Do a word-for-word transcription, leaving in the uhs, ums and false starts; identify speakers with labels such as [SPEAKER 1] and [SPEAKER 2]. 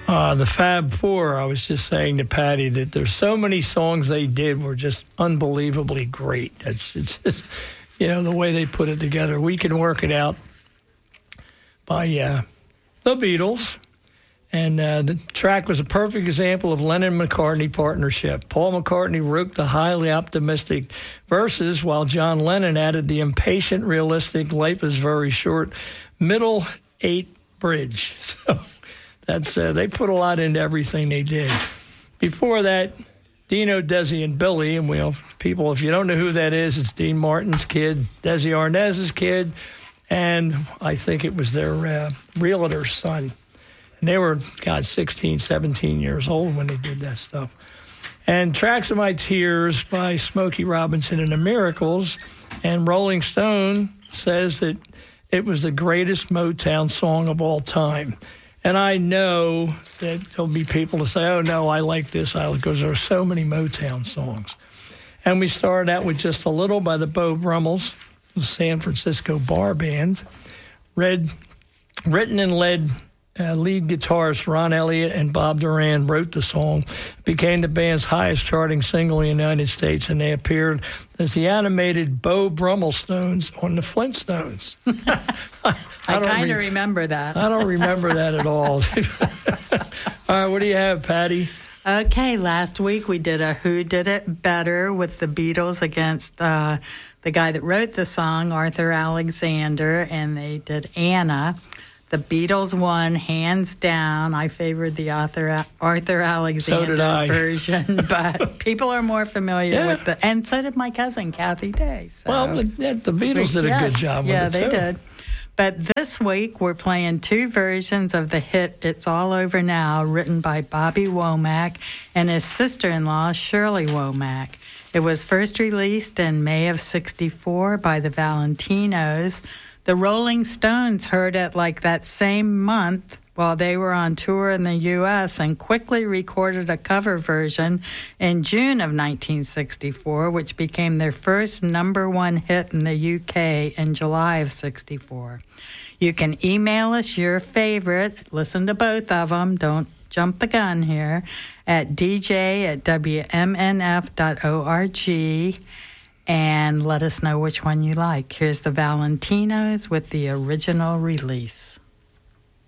[SPEAKER 1] Uh, the Fab Four, I was just saying to Patty that there's so many songs they did were just unbelievably great. It's, it's just, you know, the way they put it together. We Can Work It Out by uh, the Beatles. And uh, the track was a perfect example of Lennon-McCartney partnership. Paul McCartney wrote the highly optimistic verses, while John Lennon added the impatient, realistic, life is very short, middle eight bridge. So that's uh, they put a lot into everything they did. Before that, Dino, Desi, and Billy, and we people, if you don't know who that is, it's Dean Martin's kid, Desi Arnaz's kid, and I think it was their uh, realtor's son. And they were, God, sixteen, seventeen years old when they did that stuff. And Tracks of My Tears by Smokey Robinson and the Miracles. And Rolling Stone says that it was the greatest Motown song of all time. And I know that there'll be people to say, oh, no, I like this, I like, because there are so many Motown songs. And we started out with Just a Little by the Beau Brummels, the San Francisco bar band. Read, written and led Uh, lead guitarist Ron Elliott and Bob Duran wrote the song. It became the band's highest charting single in the United States, and they appeared as the animated Beau Brummelstones on the Flintstones.
[SPEAKER 2] I, I kind of re- remember that.
[SPEAKER 1] I don't remember that at all. All right, what do you have, Patty?
[SPEAKER 2] Okay, last week we did a Who Did It Better with the Beatles against uh, the guy that wrote the song, Arthur Alexander, and they did Anna. The Beatles won hands down. I favored the Arthur, Arthur Alexander
[SPEAKER 1] so did I.
[SPEAKER 2] version, but people are more familiar yeah. with the. And so did my cousin Kathy Day. So.
[SPEAKER 1] Well, the, the Beatles did a
[SPEAKER 2] yes,
[SPEAKER 1] good job.
[SPEAKER 2] Yeah,
[SPEAKER 1] with it
[SPEAKER 2] they
[SPEAKER 1] too.
[SPEAKER 2] did. But this week we're playing two versions of the hit "It's All Over Now," written by Bobby Womack and his sister-in-law Shirley Womack. It was first released in May of sixty-four by the Valentinos. The Rolling Stones heard it like that same month while they were on tour in the U S and quickly recorded a cover version in June of nineteen sixty-four, which became their first number one hit in the U K in July of sixty-four. You can email us your favorite. Listen to both of them. Don't jump the gun here. At d j at w m n f dot org. And let us know which one you like. Here's the Valentinos with the original release.